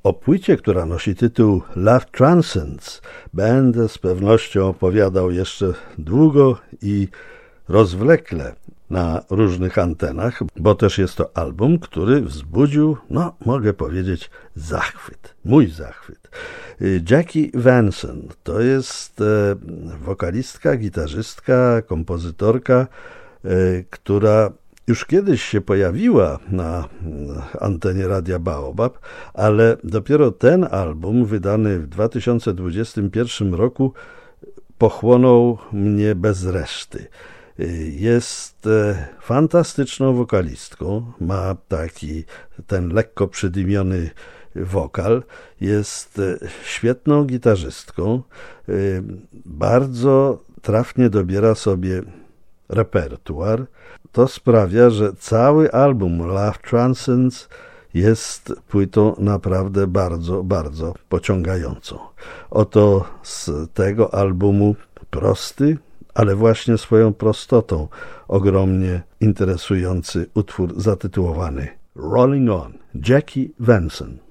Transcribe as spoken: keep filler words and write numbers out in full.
O płycie, która nosi tytuł Love Transcends, będę z pewnością opowiadał jeszcze długo i rozwlekle na różnych antenach, bo też jest to album, który wzbudził, no mogę powiedzieć, zachwyt, mój zachwyt. Jackie Venson to jest e, wokalistka, gitarzystka, kompozytorka, e, która już kiedyś się pojawiła na antenie Radia Baobab, ale dopiero ten album, wydany w dwa tysiące dwudziestym pierwszym roku, pochłonął mnie bez reszty. Jest fantastyczną wokalistką, ma taki ten lekko przydymiony wokal, jest świetną gitarzystką, bardzo trafnie dobiera sobie repertuar. To sprawia, że cały album Love Transcends jest płytą naprawdę bardzo, bardzo pociągającą. Oto z tego albumu prosty, ale właśnie swoją prostotą ogromnie interesujący utwór zatytułowany Rolling On, Jackie Venson.